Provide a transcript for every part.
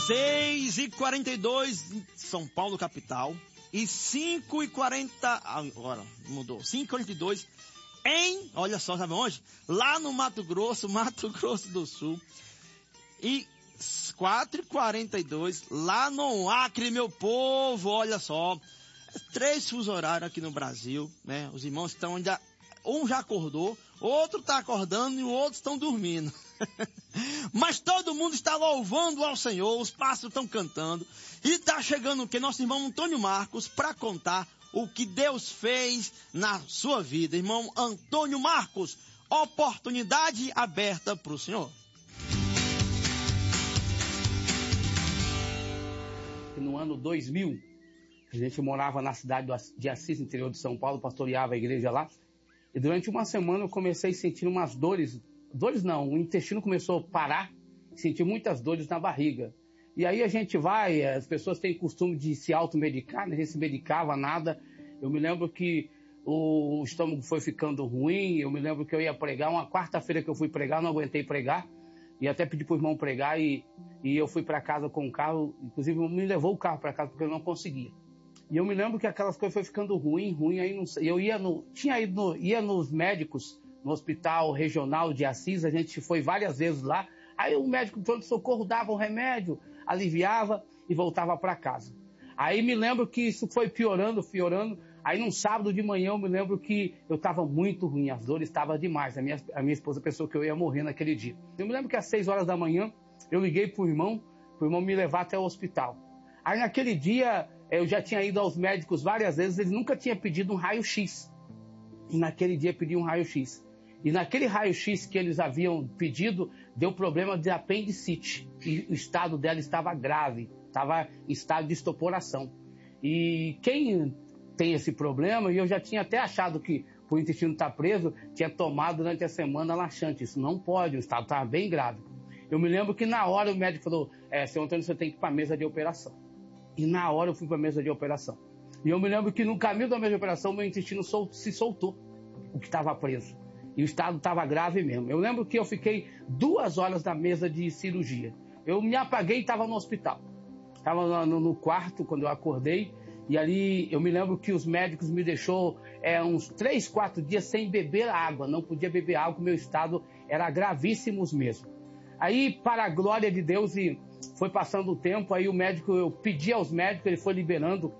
6h42 em São Paulo, capital. E 5h40... Agora, mudou. 5h42 em... Olha só, sabe onde? Lá no Mato Grosso do Sul. E 4h42 lá no Acre, meu povo. Olha só. 3 fusos horários aqui no Brasil, né? Os irmãos estão ainda... Um já acordou, outro está acordando e o outro estão dormindo. Mas todo mundo está louvando ao Senhor, os pássaros estão cantando. E está chegando o que? Nosso irmão Antônio Marcos para contar o que Deus fez na sua vida. Irmão Antônio Marcos, oportunidade aberta para o Senhor. No ano 2000, a gente morava na cidade de Assis, interior de São Paulo, pastoreava a igreja lá. E durante uma semana eu comecei a sentir umas dores não, o intestino começou a parar, senti muitas dores na barriga. E aí a gente vai, as pessoas têm costume de se automedicar, né? A gente se medicava, nada. Eu me lembro que o estômago foi ficando ruim, eu me lembro que eu ia pregar, uma quarta-feira que eu fui pregar, não aguentei pregar, e até pedi para o irmão pregar, e eu fui para casa com o carro, inclusive me levou o carro para casa porque eu não conseguia. E eu me lembro que aquelas coisas foi ficando ruim, aí não sei. Eu ia nos médicos, no hospital regional de Assis, a gente foi várias vezes lá. Aí o médico de pronto-socorro dava um remédio, aliviava e voltava para casa. Aí me lembro que isso foi piorando. Aí num sábado de manhã eu me lembro que eu estava muito ruim, as dores estavam demais. A minha esposa pensou que eu ia morrer naquele dia. Eu me lembro que às 6 horas da manhã eu liguei pro irmão me levar até o hospital. Aí naquele dia eu já tinha ido aos médicos várias vezes, eles nunca tinham pedido um raio-x. E naquele dia pedi um raio-x. E naquele raio-x que eles haviam pedido, deu problema de apendicite. E o estado dela estava grave, estava em estado de estoporação. E quem tem esse problema, e eu já tinha até achado que por o intestino estar preso, tinha tomado durante a semana laxante. Isso não pode, o estado estava bem grave. Eu me lembro que na hora o médico falou, seu Antônio, você tem que ir para a mesa de operação. E na hora eu fui para a mesa de operação. E eu me lembro que no caminho da mesa de operação, meu intestino se soltou, o que estava preso. E o estado estava grave mesmo. Eu lembro que eu fiquei 2 horas na mesa de cirurgia. Eu me apaguei e estava no hospital. Estava no quarto quando eu acordei. E ali eu me lembro que os médicos me deixou uns 3, 4 dias sem beber água. Não podia beber água, meu estado era gravíssimo mesmo. Aí, para a glória de Deus, e foi passando o tempo, aí o médico, eu pedi aos médicos, ele foi liberando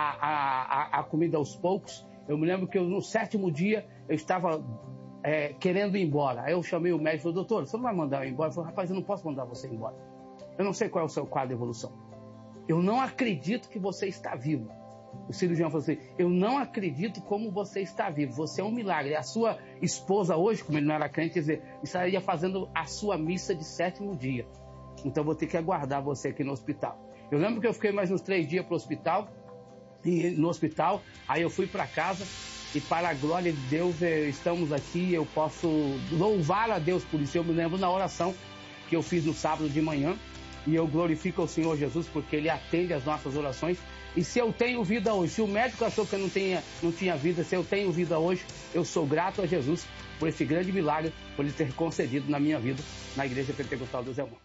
a comida aos poucos. Eu me lembro que no 7º dia eu estava querendo ir embora. Aí eu chamei o médico e falei, doutor, você não vai mandar eu ir embora? Eu falei, rapaz, eu não posso mandar você embora. Eu não sei qual é o seu quadro de evolução. Eu não acredito que você está vivo. O cirurgião falou assim, eu não acredito como você está vivo. Você é um milagre. A sua esposa hoje, como ele não era crente, quer dizer, estaria fazendo a sua missa de 7º dia. Então eu vou ter que aguardar você aqui no hospital. Eu lembro que eu fiquei mais uns 3 dias no hospital, aí eu fui para casa e para a glória de Deus estamos aqui, eu posso louvar a Deus por isso. Eu me lembro na oração que eu fiz no sábado de manhã e eu glorifico ao Senhor Jesus porque Ele atende as nossas orações. E se eu tenho vida hoje, se o médico achou que eu não tinha vida, se eu tenho vida hoje, eu sou grato a Jesus por esse grande milagre, por Ele ter concedido na minha vida, na Igreja Pentecostal do Zé Mão.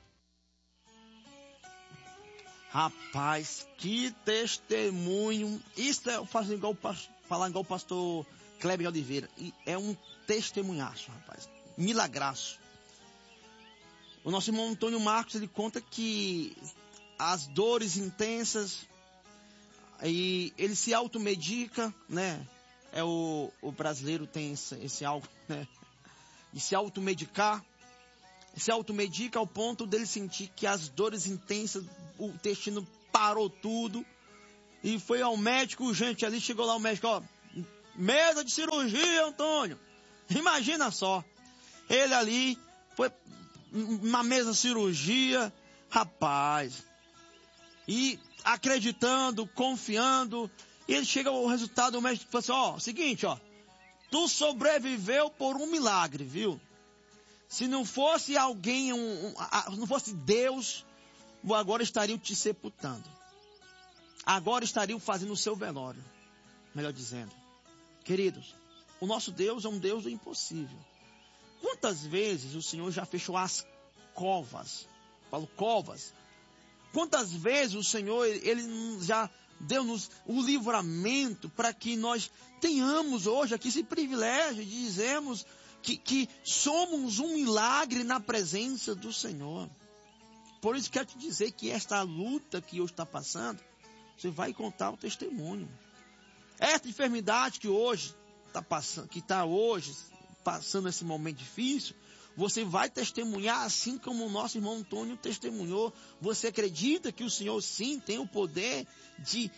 Rapaz, que testemunho. Isso é falar igual o pastor Kleber Oliveira. E é um testemunhaço, rapaz. Milagraço. O nosso irmão Antônio Marcos, ele conta que as dores intensas, e ele se automedica, né? O brasileiro tem esse algo, né? De se automedicar. Se automedica ao ponto dele sentir que as dores intensas, o intestino parou tudo. E foi ao médico, gente, ali chegou lá o médico, ó, mesa de cirurgia, Antônio. Imagina só, ele ali, foi na mesa de cirurgia, rapaz. E acreditando, confiando, e ele chega ao resultado, o médico fala assim, ó, seguinte, ó, tu sobreviveu por um milagre, viu? Se não fosse alguém, não fosse Deus, agora estariam te sepultando. Agora estariam fazendo o seu velório. Melhor dizendo. Queridos, o nosso Deus é um Deus do impossível. Quantas vezes o Senhor já fechou as covas? Falo covas. Quantas vezes o Senhor, Ele já deu-nos o livramento para que nós tenhamos hoje aqui esse privilégio de dizermos que somos um milagre na presença do Senhor. Por isso quero te dizer que esta luta que hoje está passando, você vai contar o testemunho. Esta enfermidade que hoje está passando, que está hoje passando esse momento difícil, você vai testemunhar assim como o nosso irmão Antônio testemunhou. Você acredita que o Senhor sim tem o poder de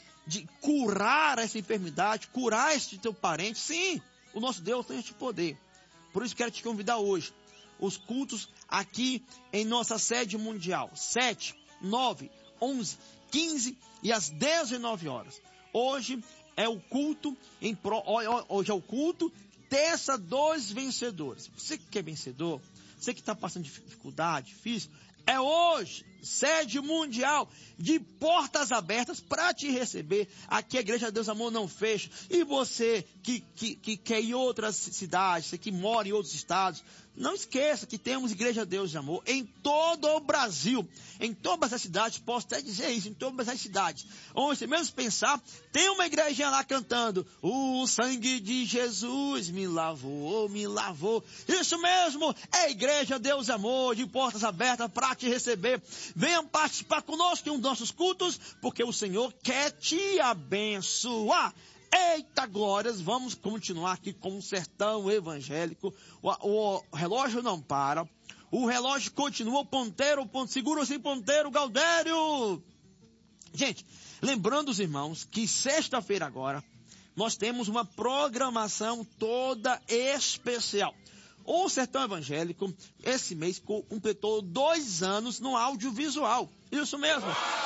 curar essa enfermidade, curar este teu parente? Sim, o nosso Deus tem este poder. Por isso quero te convidar hoje. Os cultos aqui em nossa sede mundial. 7, 9, 11, 15 e às 19 horas. Hoje é o culto hoje é o culto Terça dos Vencedores. Você que é vencedor, você que está passando dificuldade, difícil, é hoje, sede mundial, de portas abertas para te receber. Aqui a Igreja Deus Amor não fecha. E você que quer ir em outras cidades, você que mora em outros estados, não esqueça que temos Igreja Deus de Amor em todo o Brasil, em todas as cidades, posso até dizer isso, em todas as cidades. Onde você mesmo pensar, tem uma igrejinha lá cantando, o sangue de Jesus me lavou, me lavou. Isso mesmo, é a Igreja Deus de Amor, de portas abertas para te receber. Venha participar conosco em um dos nossos cultos, porque o Senhor quer te abençoar. Eita glórias, vamos continuar aqui com o sertão evangélico. O relógio não para, o relógio continua, o ponteiro, segura sem ponteiro, Galdério. Gente, lembrando os irmãos que sexta-feira agora, nós temos uma programação toda especial. O Sertão Evangélico, esse mês, completou 2 anos no audiovisual. Isso mesmo.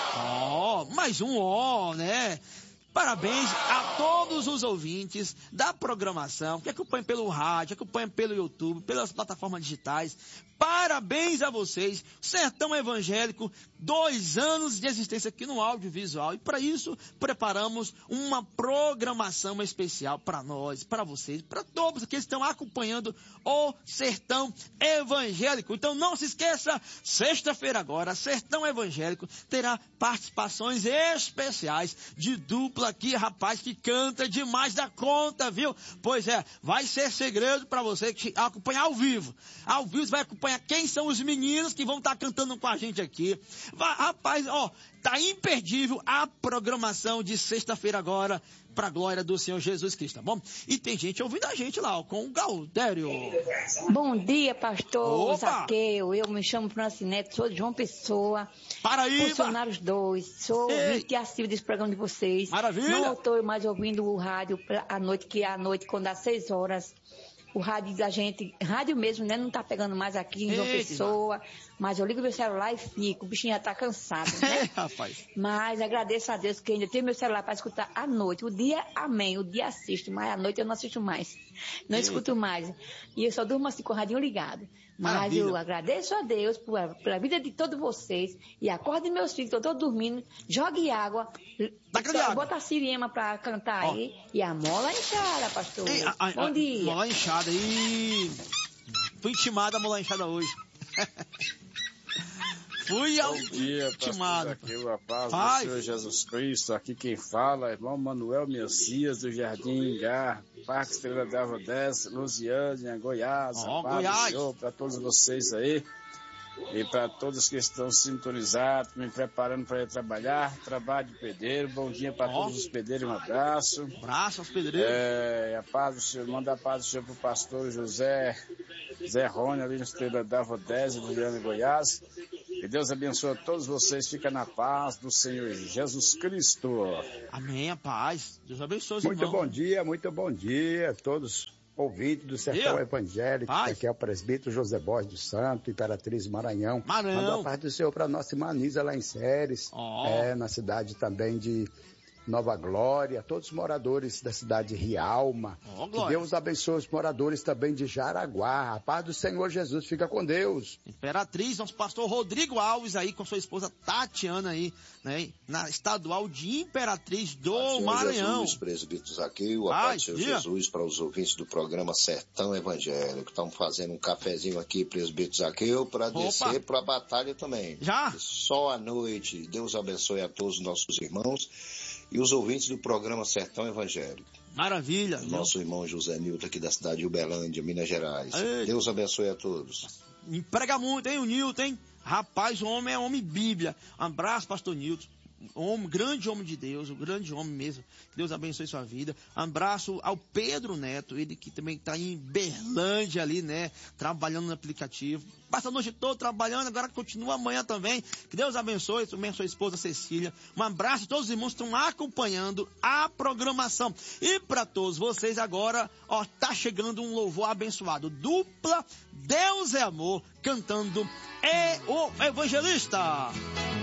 Mais um né? Parabéns a todos os ouvintes da programação, que acompanham pelo rádio, acompanham pelo YouTube, pelas plataformas digitais. Parabéns a vocês. Sertão Evangélico, 2 anos de existência aqui no audiovisual. E para isso, preparamos uma programação especial para nós, para vocês, para todos aqueles que estão acompanhando o Sertão Evangélico. Então não se esqueça, sexta-feira agora, Sertão Evangélico terá participações especiais de dupla aqui, rapaz, que canta demais da conta, viu? Pois é, vai ser segredo para você que acompanhar ao vivo. Ao vivo você vai acompanhar quem são os meninos que vão estar cantando com a gente aqui. Rapaz, tá imperdível a programação de sexta-feira agora, para a glória do Senhor Jesus Cristo, tá bom? E tem gente ouvindo a gente lá, com o Galdério. Bom dia, pastor Zaqueu. Eu me chamo Francinete, sou de João Pessoa. Paraíba. Funcionários 2. Sou ouvinte assíduo desse programa de vocês. Maravilha. Não estou mais ouvindo o rádio à noite, que é à noite, quando dá 6 horas. O rádio da gente, rádio mesmo, né? Não tá pegando mais aqui em João Pessoa. Mas eu ligo meu celular e fico. O bichinho já tá cansado, né? Rapaz. Mas agradeço a Deus que ainda tenho meu celular para escutar à noite. O dia, amém. O dia assisto, mas à noite eu não assisto mais. Não escuto mais. E eu só durmo assim com o radinho ligado. Mas maravilha. Eu agradeço a Deus pela vida de todos vocês. E acorde meus filhos, estão todos dormindo. Jogue água. Bota a siriema para cantar aí. E a mola inchada, pastor. Bom dia. Mola inchada. Fui intimada a mola inchada hoje. Bom dia, intimado. Aqui a paz do Senhor Jesus Cristo. Aqui quem fala é irmão Manuel Messias, do Jardim Ingá, Parque Estrela d'Água 10, Lusiânia, Goiás. Paz do Senhor para todos vocês aí. E para todos que estão sintonizados, me preparando para ir trabalhar, trabalho de pedreiro. Bom dia para todos os pedreiros, um abraço. Um abraço aos pedreiros. A paz do Senhor, manda a paz do Senhor para o pastor José Rony, ali na Estrela d'Água 10, Lusiânia, Goiás. Que Deus abençoe a todos vocês. Fica na paz do Senhor Jesus Cristo. Amém, a paz. Deus abençoe os irmãos. Muito bom dia a todos ouvintes do Sertão Evangélico. Aqui é o presbítero José Borges do Santo, Imperatriz Maranhão. Manda a paz do Senhor para nossa irmã Anísia lá em Séries, na cidade também de Nova Glória, todos os moradores da cidade de Rialma. Que Deus abençoe os moradores também de Jaraguá. A paz do Senhor Jesus, fica com Deus. Imperatriz, nosso pastor Rodrigo Alves aí com sua esposa Tatiana aí, né? Na estadual de Imperatriz do Maranhão. Jesus, presbítero Zaqueu, a paz do Senhor Jesus para os ouvintes do programa Sertão Evangélico. Estamos fazendo um cafezinho aqui, presbítero Zaqueu, para descer para a batalha também. Já? Só à noite. Deus abençoe a todos os nossos irmãos e os ouvintes do programa Sertão Evangélico. Maravilha. Nosso irmão José Nilton aqui da cidade de Uberlândia, Minas Gerais. Ei. Deus abençoe a todos. Emprega muito, hein, o Nilton, hein? Rapaz, o homem é homem Bíblia. Um abraço, pastor Nilton. Grande homem de Deus, um grande homem mesmo. Que Deus abençoe sua vida. Um abraço ao Pedro Neto, ele que também está em Berlândia ali, né? Trabalhando no aplicativo. Passa a noite toda trabalhando, agora continua amanhã também. Que Deus abençoe, também a sua esposa Cecília. Um abraço a todos os irmãos que estão acompanhando a programação. E para todos vocês agora, ó, tá chegando um louvor abençoado. Dupla Deus é Amor, cantando o Evangelista.